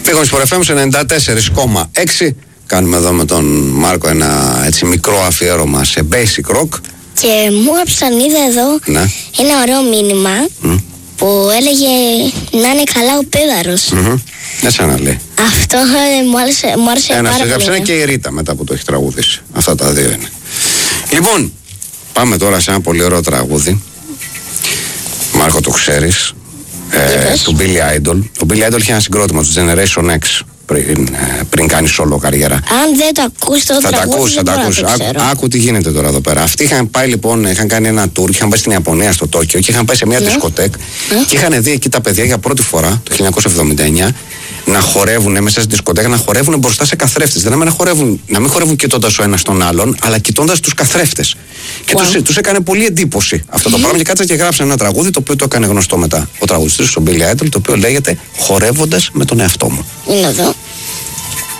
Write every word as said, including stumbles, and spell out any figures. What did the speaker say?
Πήγαμε στο εφ εμ ενενήντα τέσσερα κόμμα έξι. Κάνουμε εδώ με τον Μάρκο ένα έτσι μικρό αφιέρωμα σε basic rock. Και μου άψαν, είδα εδώ ναι. ένα ωραίο μήνυμα mm. που έλεγε να είναι καλά ο Πέδαρος. Mm-hmm. Δεν σαν να λέει. Αυτό ε, μου άρεσε, μου άρεσε ένα πάρα πολύ. Ένα και η Ρίτα μετά που το έχει τραγουδήσει. Αυτά τα δύο είναι. Λοιπόν, πάμε τώρα σε ένα πολύ ωραίο τραγούδι. Μάρκο, το ξέρεις. Ε, του Billy Idol. Ο Billy Idol είχε ένα συγκρότημα του Generation X πριν, ε, πριν κάνει solo καριέρα. Αν δεν το ακούς το θα τραγούδι, τα ακούς, θα τα ακούς. Άκου, άκου τι γίνεται τώρα εδώ πέρα. Αυτοί είχαν πάει λοιπόν, είχαν κάνει ένα tour, είχαν πάει στην Ιαπωνία, στο Τόκιο και είχαν πάει σε μια yeah. δισκοτέκ yeah. και είχαν δει εκεί τα παιδιά για πρώτη φορά το χίλια εννιακόσια εβδομήντα εννιά να χορεύουν μέσα στη δισκοτέκ, να χορεύουν μπροστά σε καθρέφτες. Δηλαδή να, χορεύουν, να μην χορεύουν κοιτώντας ο ένας τον άλλον, αλλά κοιτώντας τους καθρέφτες. Και wow. τους, τους έκανε πολύ εντύπωση αυτό mm-hmm. το πράγμα και κάτσαν και γράψαν ένα τραγούδι το οποίο το έκανε γνωστό μετά ο τραγουδιστής, ο Billy Idol, το οποίο λέγεται Χορεύοντας με τον εαυτό μου. Είναι εδώ.